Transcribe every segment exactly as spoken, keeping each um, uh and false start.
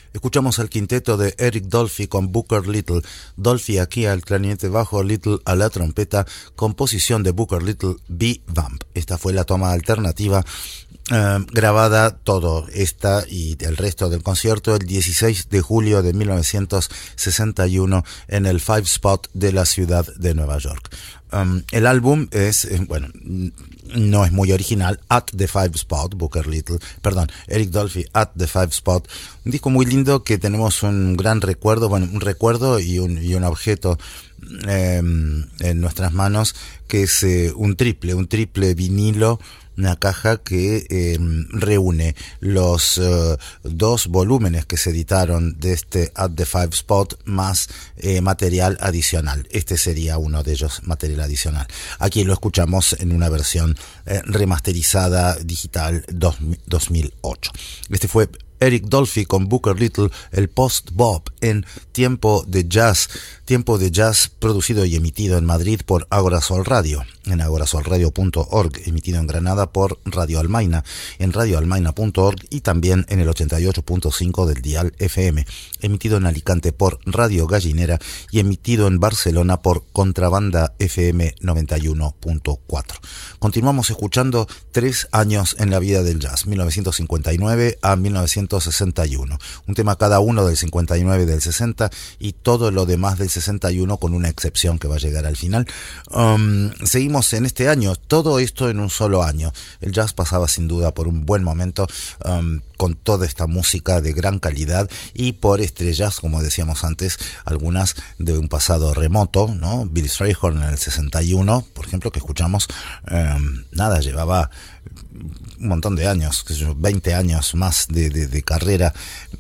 Escuchamos al quinteto de Eric Dolphy con Booker Little. Dolphy aquí al clarinete bajo, Little a la trompeta, composición de Booker Little, B-Vamp. Esta fue la toma alternativa Uh, grabada todo esta y el resto del concierto el dieciséis de julio de mil novecientos sesenta y uno en el Five Spot de la ciudad de Nueva York. Um, el álbum es, eh, bueno, no es muy original. At the Five Spot, Booker Little, perdón, Eric Dolphy, At the Five Spot, un disco muy lindo que tenemos un gran recuerdo, bueno, un recuerdo y un, y un objeto eh, en nuestras manos que es eh, un triple, un triple vinilo, una caja que eh, reúne los uh, dos volúmenes que se editaron de este At the Five Spot más eh, material adicional. Este sería uno de ellos, material adicional. Aquí lo escuchamos en una versión eh, remasterizada digital dos mil ocho. Este fue Eric Dolphy con Booker Little, el post-bop en Tiempo de Jazz, Tiempo de Jazz producido y emitido en Madrid por Agorasol Radio, en agorasolradio punto org, emitido en Granada por Radio Almaina, en radio almaina punto org y también en el ochenta y ocho punto cinco del dial F M, emitido en Alicante por Radio Gallinera y emitido en Barcelona por Contrabanda F M noventa y uno punto cuatro. Continuamos escuchando tres años en la vida del jazz, mil novecientos cincuenta y nueve a mil novecientos sesenta y uno, un tema cada uno del cincuenta y nueve y del sesenta y todo lo demás del sesenta y uno con una excepción que va a llegar al final. Um, seguimos en este año, todo esto en un solo año. El jazz pasaba sin duda por un buen momento um, con toda esta música de gran calidad y por estrellas, como decíamos antes, algunas de un pasado remoto, ¿no? Billy Strayhorn en el sesenta y uno, por ejemplo, que escuchamos, um, nada, llevaba un montón de años, veinte años más de, de, de carrera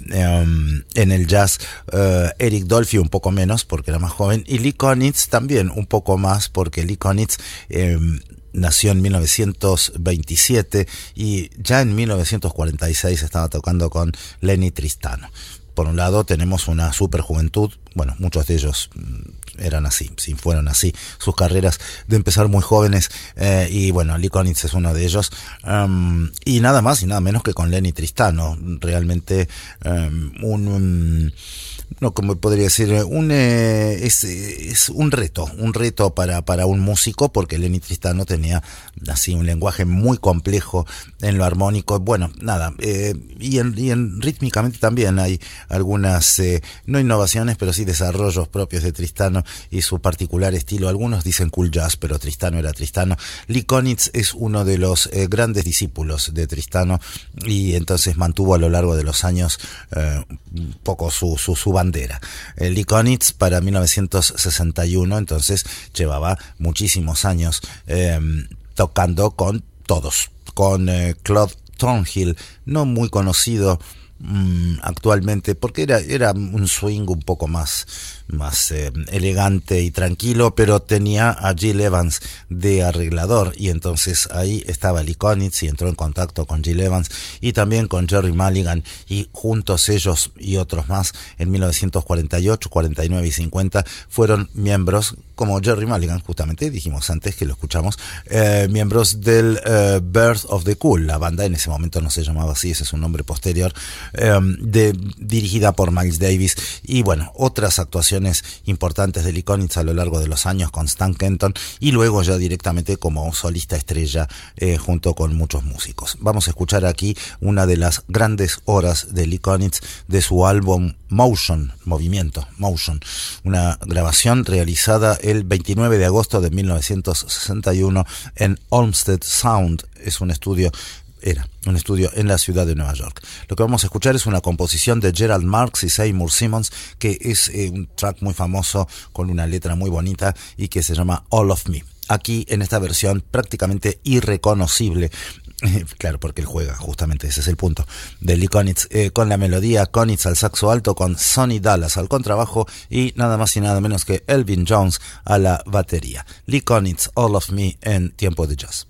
um, en el jazz. uh, Eric Dolphy un poco menos porque era más joven, y Lee Konitz también un poco más porque Lee Konitz um, nació en mil novecientos veintisiete y ya en mil novecientos cuarenta y seis estaba tocando con Lenny Tristano. Por un lado tenemos una super juventud, bueno, muchos de ellos eran así, si fueron así, sus carreras de empezar muy jóvenes, eh, y bueno, Lee Konitz es uno de ellos, um, y nada más y nada menos que con Lenny Tristano, realmente um, un... un no, como podría decir, un eh, es, es un reto, un reto para, para un músico, porque Lenny Tristano tenía así un lenguaje muy complejo en lo armónico. Bueno, nada, eh, y, en, y en rítmicamente también hay algunas, eh, no innovaciones, pero sí desarrollos propios de Tristano y su particular estilo. Algunos dicen cool jazz, pero Tristano era Tristano. Lee Konitz es uno de los eh, grandes discípulos de Tristano y entonces mantuvo a lo largo de los años eh, un poco su, su, su bandera. Eh, Lee Konitz para mil novecientos sesenta y uno entonces llevaba muchísimos años eh, tocando con todos, con eh, Claude Thornhill, no muy conocido mmm, actualmente porque era, era un swing un poco más más eh, elegante y tranquilo, pero tenía a Gil Evans de arreglador, y entonces ahí estaba Lee Konitz y entró en contacto con Gil Evans y también con Gerry Mulligan, y juntos ellos y otros más en mil novecientos cuarenta y ocho, cuarenta y nueve y cincuenta fueron miembros, como Gerry Mulligan, justamente dijimos antes que lo escuchamos, eh, miembros del eh, Birth of the Cool, la banda en ese momento no se llamaba así, ese es un nombre posterior, eh, de, dirigida por Miles Davis, y bueno, otras actuaciones importantes de Lee Konitz a lo largo de los años con Stan Kenton, y luego ya directamente como solista estrella eh, junto con muchos músicos. Vamos a escuchar aquí una de las grandes horas de Lee Konitz de su álbum Motion, Movimiento, Motion, una grabación realizada el veintinueve de agosto de mil novecientos sesenta y uno en Olmsted Sound. Es un estudio Era un estudio en la ciudad de Nueva York. Lo que vamos a escuchar es una composición de Gerald Marks y Seymour Simmons, que es eh, un track muy famoso con una letra muy bonita y que se llama All of Me. Aquí en esta versión prácticamente irreconocible, claro, porque él juega, justamente ese es el punto, de Lee Konitz, eh, con la melodía, Konitz al saxo alto, con Sonny Dallas al contrabajo y nada más y nada menos que Elvin Jones a la batería. Lee Konitz, All of Me en Tiempo de Jazz.